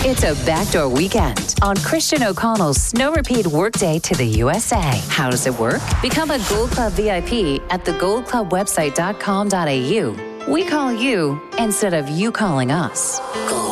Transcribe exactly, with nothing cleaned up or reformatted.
It's a backdoor weekend on Christian O'Connell's Snow Repeat Workday to the U S A. How does it work? Become a Gold Club V I P at the gold club website dot com dot a u. We call you instead of you calling us. Gold.